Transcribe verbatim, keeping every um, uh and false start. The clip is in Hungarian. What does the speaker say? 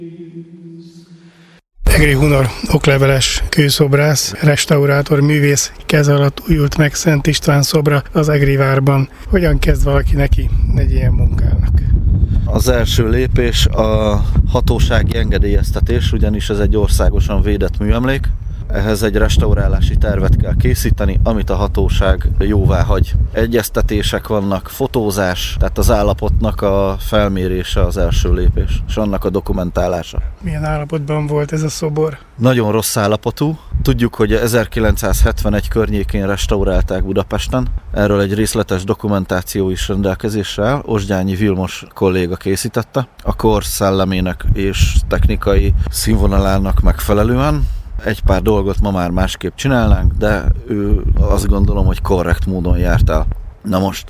Egri Hunor okleveles kőszobrász, restaurátor, művész keze alatt újult meg Szent István szobra az Egri várban. Hogyan kezd valaki neki egy ilyen munkának? Az első lépés a hatósági engedélyeztetés, ugyanis ez egy országosan védett műemlék. Ehhez egy restaurálási tervet kell készíteni, amit a hatóság jóvá hagy. Egyeztetések vannak, fotózás, tehát az állapotnak a felmérése az első lépés, és annak a dokumentálása. Milyen állapotban volt ez a szobor? Nagyon rossz állapotú. Tudjuk, hogy ezerkilencszázhetvenegy környékén restaurálták Budapesten. Erről egy részletes dokumentáció is rendelkezésre áll. Osgyányi Vilmos kolléga készítette. A kor szellemének és technikai színvonalának megfelelően. Egy pár dolgot ma már másképp csinálnánk, de ő azt gondolom, hogy korrekt módon járt el. Na most